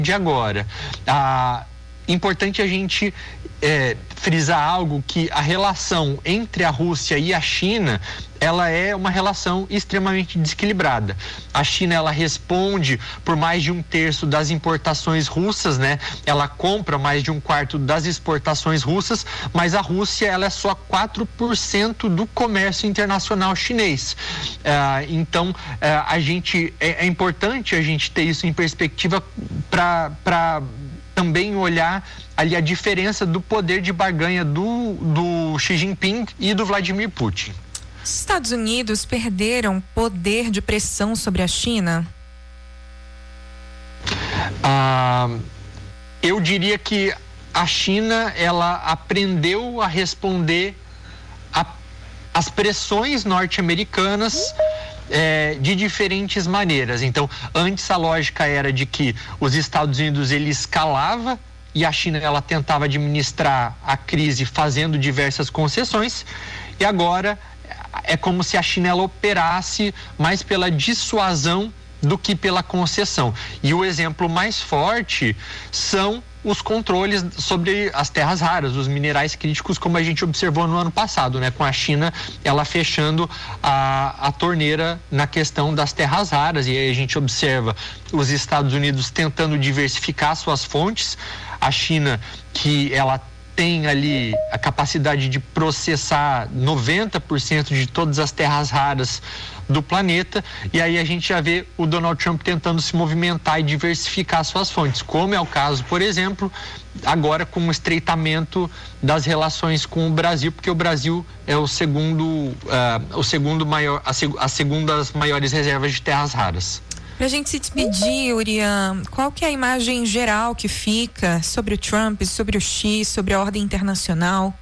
de agora. Importante a gente frisar algo, que a relação entre a Rússia e a China, ela é uma relação extremamente desequilibrada. A China, ela responde por mais de 1/3 das importações russas, né? Ela compra mais de 1/4 das exportações russas, mas a Rússia, ela é só 4% do comércio internacional chinês. Então, é importante a gente ter isso em perspectiva para também olhar ali a diferença do poder de barganha do Xi Jinping e do Vladimir Putin. Os Estados Unidos perderam poder de pressão sobre a China? Eu diria que a China, ela aprendeu a responder às pressões norte-americanas de diferentes maneiras. Então, antes a lógica era de que os Estados Unidos, ele escalava e a China, ela tentava administrar a crise fazendo diversas concessões, e agora é como se a China, ela operasse mais pela dissuasão do que pela concessão. E o exemplo mais forte são os controles sobre as terras raras, os minerais críticos, como a gente observou no ano passado, né? Com a China, ela fechando a torneira na questão das terras raras, e aí a gente observa os Estados Unidos tentando diversificar suas fontes, a China, que ela tem ali a capacidade de processar 90% de todas as terras raras do planeta, e aí a gente já vê o Donald Trump tentando se movimentar e diversificar suas fontes, como é o caso, por exemplo, agora com o estreitamento das relações com o Brasil, porque o Brasil é o segundo maior, a segunda das maiores reservas de terras raras. Pra gente se despedir, Urian, qual que é a imagem geral que fica sobre o Trump, sobre o Xi, sobre a ordem internacional?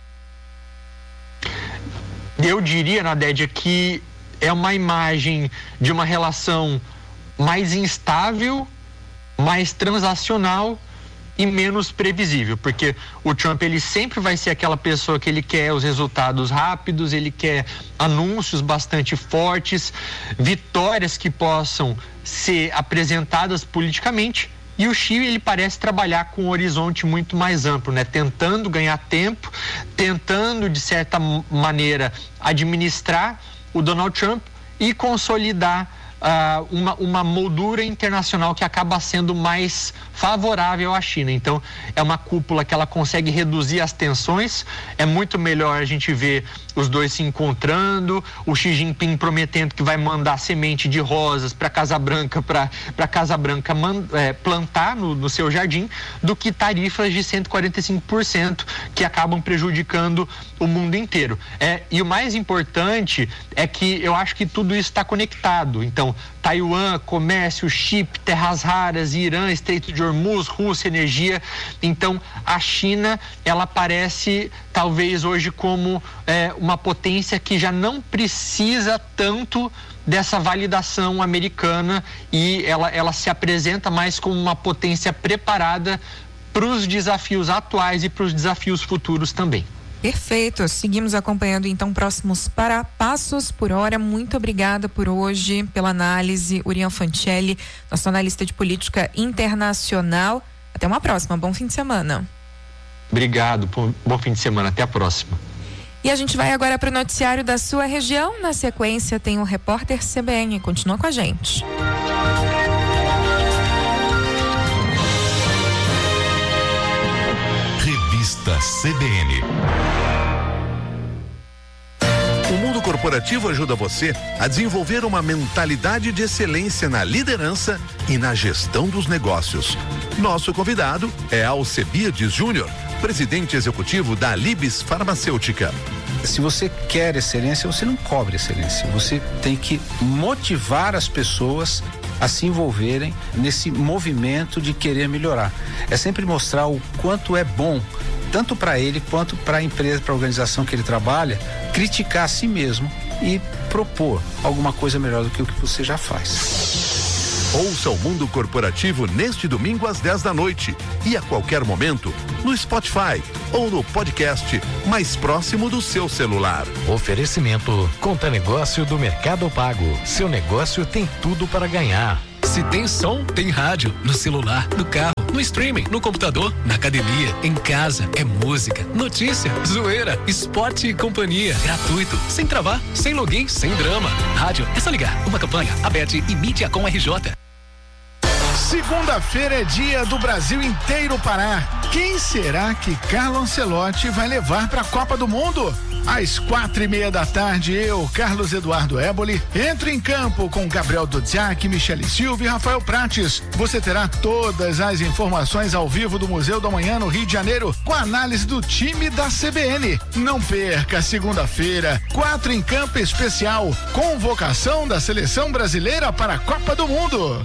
Eu diria, Nadédia, que é uma imagem de uma relação mais instável, mais transacional e menos previsível, porque o Trump, ele sempre vai ser aquela pessoa que ele quer os resultados rápidos, ele quer anúncios bastante fortes, vitórias que possam ser apresentadas politicamente, e o Xi, ele parece trabalhar com um horizonte muito mais amplo, né? Tentando ganhar tempo, tentando, de certa maneira, administrar o Donald Trump e consolidar uma moldura internacional que acaba sendo mais favorável à China. Então, é uma cúpula que ela consegue reduzir as tensões. É muito melhor a gente ver os dois se encontrando, o Xi Jinping prometendo que vai mandar semente de rosas para Casa Branca, para Casa Branca plantar no seu jardim, do que tarifas de 145% que acabam prejudicando o mundo inteiro. E o mais importante é que eu acho que tudo isso está conectado. Então, Taiwan, comércio, chip, terras raras, Irã, Estreito de Hormuz, Rússia, energia. Então, a China, ela aparece talvez hoje como uma potência que já não precisa tanto dessa validação americana, e ela se apresenta mais como uma potência preparada para os desafios atuais e para os desafios futuros também. Perfeito, seguimos acompanhando então próximos passos por hora. Muito obrigada por hoje, pela análise, Urian Fancelli, nosso analista de política internacional. Até uma próxima, bom fim de semana. Obrigado, bom fim de semana, até a próxima. E a gente vai agora para o noticiário da sua região. Na sequência tem o repórter CBN, continua com a gente. Revista CBN. O mundo corporativo ajuda você a desenvolver uma mentalidade de excelência na liderança e na gestão dos negócios. Nosso convidado é Alcebiades Júnior, presidente executivo da Libes Farmacêutica. Se você quer excelência, você não cobre excelência. Você tem que motivar as pessoas a se envolverem nesse movimento de querer melhorar. É sempre mostrar o quanto é bom, tanto para ele quanto para a empresa, para a organização que ele trabalha, criticar a si mesmo e propor alguma coisa melhor do que o que você já faz. Ouça o Mundo Corporativo neste domingo às 10 da noite e a qualquer momento no Spotify ou no podcast mais próximo do seu celular. Oferecimento Conta Negócio do Mercado Pago. Seu negócio tem tudo para ganhar. Se tem som, tem rádio. No celular, no carro, no streaming, no computador, na academia, em casa. É música, notícia, zoeira, esporte e companhia. Gratuito, sem travar, sem login, sem drama. Rádio, é só ligar. Uma campanha, Abete e Mídia com RJ. Segunda-feira é dia do Brasil inteiro parar. Quem será que Carlo Ancelotti vai levar para a Copa do Mundo? Às 4:30 da tarde, eu, Carlos Eduardo Éboli, entro em campo com Gabriel Dudziak, Michele Silva e Rafael Prates. Você terá todas as informações ao vivo do Museu do Amanhã no Rio de Janeiro, com a análise do time da CBN. Não perca, segunda-feira, 4 em campo especial, convocação da seleção brasileira para a Copa do Mundo.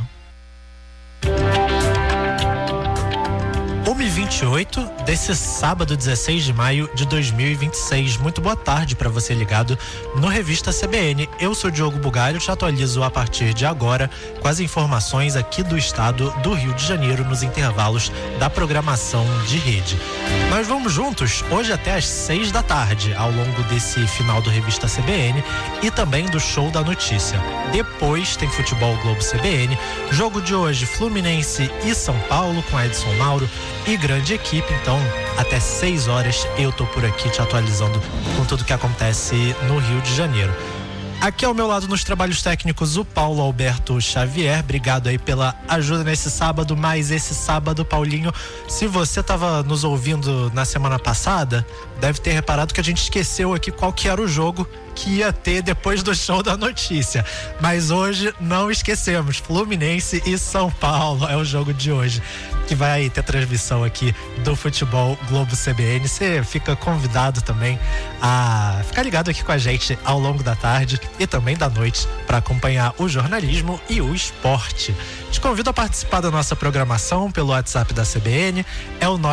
1h28 desse sábado 16 de maio de 2026. Muito boa tarde para você ligado no Revista CBN. Eu sou Diogo Bugalho, te atualizo a partir de agora com as informações aqui do estado do Rio de Janeiro nos intervalos da programação de rede. Nós vamos juntos hoje até às 6 da tarde, ao longo desse final do Revista CBN e também do Show da Notícia. Depois tem Futebol Globo CBN, jogo de hoje Fluminense e São Paulo com Edson Mauro e grande equipe. Então até 6 horas eu tô por aqui te atualizando com tudo que acontece no Rio de Janeiro. Aqui ao meu lado nos trabalhos técnicos o Paulo Alberto Xavier. Obrigado aí pela ajuda nesse sábado, mas esse sábado, Paulinho, se você estava nos ouvindo na semana passada, deve ter reparado que a gente esqueceu aqui qual que era o jogo que ia ter depois do Show da Notícia. Mas hoje não esquecemos, Fluminense e São Paulo é o jogo de hoje, que vai ter transmissão aqui do Futebol Globo CBN. Você fica convidado também a ficar ligado aqui com a gente ao longo da tarde e também da noite para acompanhar o jornalismo e o esporte. Te convido a participar da nossa programação pelo WhatsApp da CBN, é o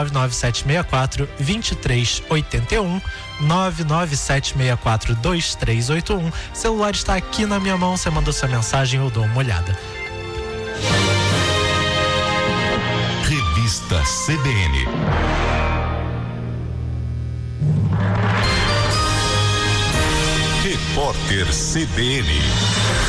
99764-2381, 99764-2381. O celular está aqui na minha mão, você manda sua mensagem, eu dou uma olhada. Revista CBN. Repórter CBN.